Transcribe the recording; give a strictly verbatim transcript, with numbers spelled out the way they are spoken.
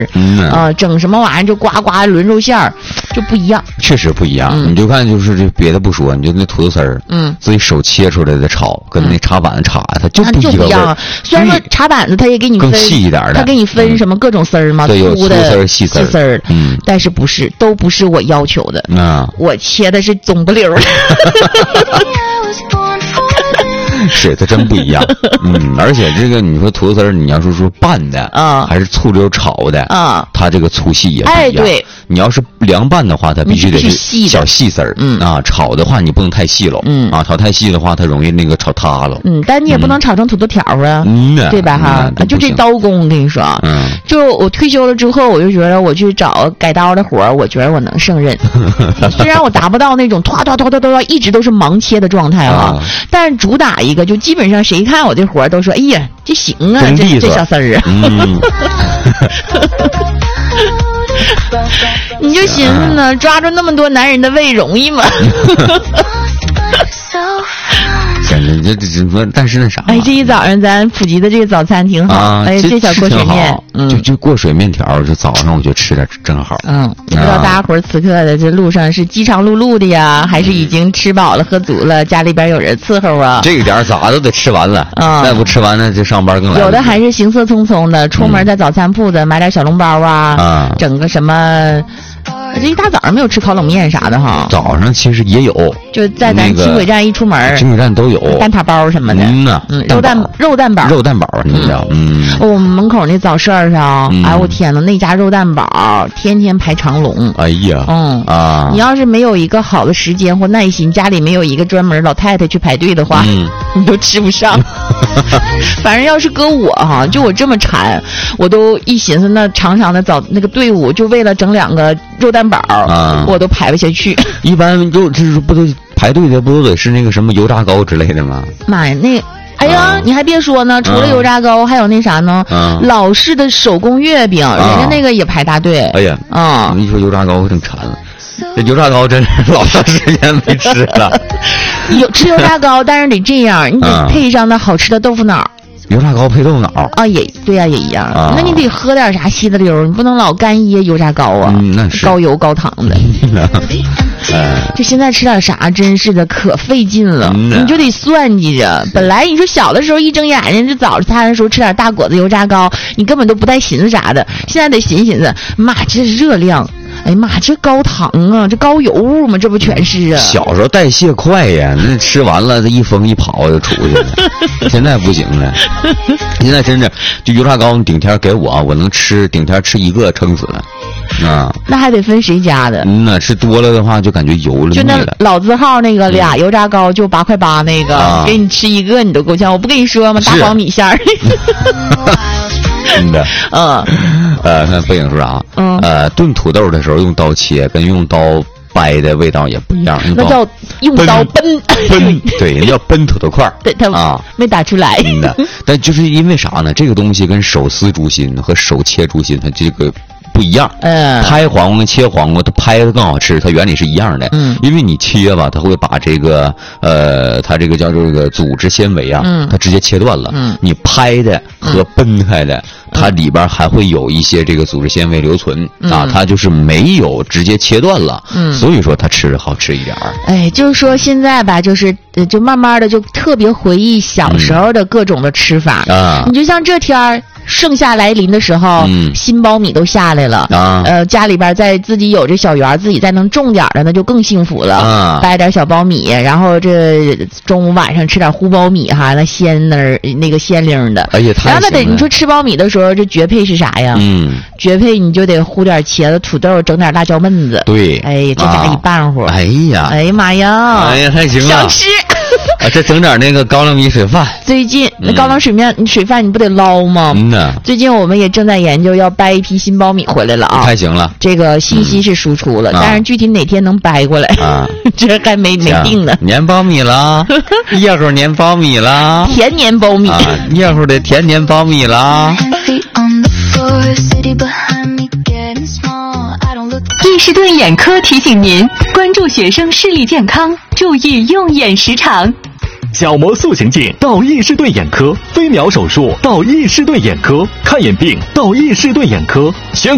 嗯呃，整什么玩意儿就呱呱轮肉馅儿，就不一样。 确实不一样。 嗯、 你就看，就是这别的不说，你就那土豆丝儿， 嗯， 自己手切出来的炒，跟那茶板子炒它就不就不一样啊。虽然说茶板子它也给你分更细一点的， 它给你分什么各种丝儿嘛， 对，有粗的、 粗丝儿、细丝儿， 嗯， 但是不是都不是我要求的。 啊， 我切的是总不溜儿。 是，它真不一样。嗯，而且这个你说土豆丝儿，你要是说拌的啊， 还是醋溜炒的啊， 它这个粗细也不一样。 哎，对， 你要是凉拌的话，它必须得是小细丝儿。 嗯啊，炒的话你不能太细了。 嗯啊，炒太细的话，它容易那个炒塌了。 嗯，但你也不能炒成土豆条啊。 嗯， 对吧？哈， 嗯、 就这刀工，我跟你说， 嗯， 就我退休了之后，我就觉得我去找改刀的活儿，我觉得我能胜任。虽然我达不到那种突突突突突一直都是盲切的状态啊，但是主打一个，就基本上谁看我这活儿都说，哎呀，这行啊，这这小丝儿啊。嗯你就寻思呢，抓住那么多男人的胃容易吗？ 这这这这，但是那啥， 哎，这一早上咱普及的这个早餐挺好， 啊、 哎，这小过水面， 嗯，就就过水面条，就早上我觉得吃点正好。 嗯，不知道大家伙儿此刻的这路上是饥肠辘辘的呀，还是已经吃饱了喝足了，家里边有人伺候啊？ 这个点咋都得吃完了，啊、嗯，再不吃完呢，就上班更来。 有的还是行色匆匆的，出门在早餐铺子买点小笼包啊， 啊， 整个什么。这一大早上没有吃烤冷面啥的哈。 早上其实也有， 就在咱轻轨站一出门， 轻轨站都有蛋挞包什么的。 嗯呐， 嗯，肉蛋肉蛋堡， 肉蛋堡你知道？嗯， 我们门口那早市上，哎我天呐，那家肉蛋堡天天排长龙。 哎呀， 嗯啊， 你要是没有一个好的时间或耐心，家里没有一个专门老太太去排队的话， 嗯、 你都吃不上。反正要是搁我哈，就我这么馋，我都一寻思那长长的早那个队伍，就为了整两个肉蛋堡，啊、我都排不下去。 一般都这不都排队的不都得是那个什么油炸糕之类的吗？ 妈呀，那哎呀、啊，你还别说呢，除了油炸糕，啊、还有那啥呢？啊、老式的手工月饼，啊、人家那个也排大队。 哎呀，啊，你一说油炸糕，我正馋了。这油炸糕真是老长时间没吃了。 有吃油炸糕，但是得这样，你得配上那好吃的豆腐脑。 油炸糕配豆腐脑啊，也对呀、啊，也一样、 啊。 那你得喝点啥稀的溜，你不能老干噎油炸糕啊， 嗯、那是高油高糖的。 哎， 这现在吃点啥真是的可费劲了，嗯、你就得算计着。本来你说小的时候一睁眼睛就早餐的时候吃点大果子油炸糕，你根本都不带寻思啥的。现在得寻思寻思，妈，这热量。哎呀妈，这高糖啊，这高油物嘛，这不全是啊！ 小时候代谢快呀，那吃完了，这一疯一跑就出去了。现在不行了，现在真是就油炸糕，你顶天给我，我能吃顶天吃一个，撑死了。啊， 那还得分谁家的。 嗯呐，吃多了的话就感觉油了。 就那老字号那个俩油炸糕就八块八那个， 啊、 给你吃一个你都够呛。我不跟你说吗？大黄米馅儿。 真的， 嗯， 呃，看背影说啥？ 嗯， 呃，炖土豆的时候用刀切，跟用刀掰的味道也不一样。 那叫用刀奔奔，对，那叫奔土豆块儿。 对，他啊没打出来。 真的，但就是因为啥呢？这个东西跟手撕猪心和手切猪心，它这个。不一样， 嗯， 拍黄瓜跟切黄瓜，它拍的更好吃，它原理是一样的， 嗯， 因为你切吧，它会把这个呃，它这个叫这个组织纤维啊， 嗯， 它直接切断了， 嗯， 你拍的和崩开的，嗯、它里边还会有一些这个组织纤维留存、 嗯、 啊，它就是没有直接切断了， 嗯， 所以说它吃着好吃一点儿。 哎，就是说现在吧，就是就慢慢的就特别回忆小时候的各种的吃法、 嗯、啊， 你就像这天儿。盛夏来临的时候， 嗯， 新苞米都下来了啊。 呃，家里边在自己有这小园，自己再能种点的，那就更幸福了。 啊， 掰点小苞米，然后这中午晚上吃点糊苞米哈，那鲜那儿那个鲜灵的。 哎呀，太然后那得你说吃苞米的时候，这绝配是啥呀？ 嗯， 绝配你就得糊点茄子、土豆，整点辣椒焖子。 对， 哎，这家一拌乎。 啊、哎呀， 哎呀妈呀！ 哎呀，太行了， 想吃。 啊，再整点那个高粱米水饭。 最近那高粱水面、嗯、水饭你不得捞吗？ 嗯呐。 最近我们也正在研究要掰一批新苞米回来了啊！ 太行了， 这个信息是输出了，嗯、但是具体哪天能掰过来啊？这还没没定呢。 粘苞米啦，一会儿粘苞米啦， 甜粘苞米， 啊，一会儿的甜粘苞米啦。 易士顿眼科提醒您关注学生视力健康，注意用眼时长。 角膜塑形镜到易士顿眼科，飞秒手术到易士顿眼科，看眼病到易士顿眼科，全国。